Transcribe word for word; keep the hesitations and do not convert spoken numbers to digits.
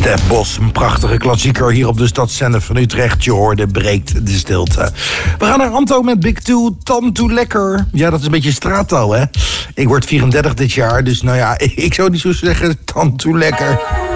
Stef Bos, een prachtige klassieker hier op de Stadszender van Utrecht. Je hoorde Breekt de Stilte. We gaan naar Anto met Big Two, Tantoe Lekker. Ja, dat is een beetje straattaal, hè? Ik word vierendertig dit jaar, dus nou ja, ik zou niet zo zeggen Tantoe Lekker.